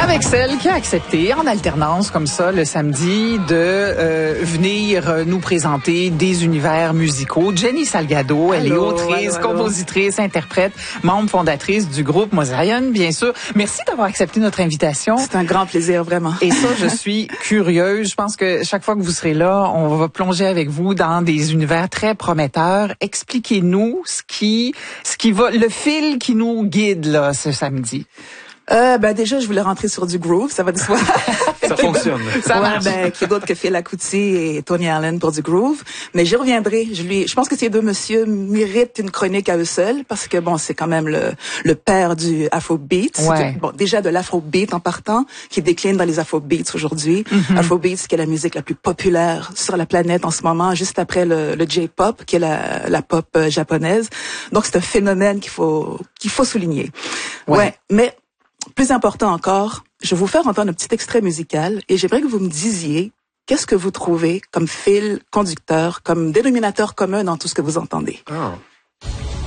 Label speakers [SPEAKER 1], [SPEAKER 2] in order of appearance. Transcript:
[SPEAKER 1] Avec celle qui a accepté en alternance comme ça le samedi de venir nous présenter des univers musicaux. Jenny Salgado, elle est autrice, compositrice, interprète, membre fondatrice du groupe Mosaïen, bien sûr. Merci d'avoir accepté notre invitation.
[SPEAKER 2] C'est un grand plaisir, vraiment.
[SPEAKER 1] Et ça, je suis curieuse. Je pense que chaque fois que vous serez là, on va plonger avec vous dans des univers très prometteurs. Expliquez-nous ce qui va, le fil qui nous guide là ce samedi.
[SPEAKER 2] Déjà, je voulais rentrer sur du groove, ça va de soi.
[SPEAKER 3] Ça fonctionne.
[SPEAKER 1] Ça marche.
[SPEAKER 2] Qui d'autre que Phil Akuti et Tony Allen pour du groove. Mais j'y reviendrai. Je pense que ces deux messieurs méritent une chronique à eux seuls parce que bon, c'est quand même le père du Afrobeat.
[SPEAKER 1] Ouais.
[SPEAKER 2] Bon, déjà de l'Afrobeat en partant, qui décline dans les Afrobeats aujourd'hui. Mm-hmm. Afrobeat, qui est la musique la plus populaire sur la planète en ce moment, juste après le J-pop, qui est la pop japonaise. Donc c'est un phénomène qu'il faut souligner. Ouais, mais plus important encore, je vais vous faire entendre un petit extrait musical et j'aimerais que vous me disiez qu'est-ce que vous trouvez comme fil conducteur, comme dénominateur commun dans tout ce que vous entendez.
[SPEAKER 3] Ah.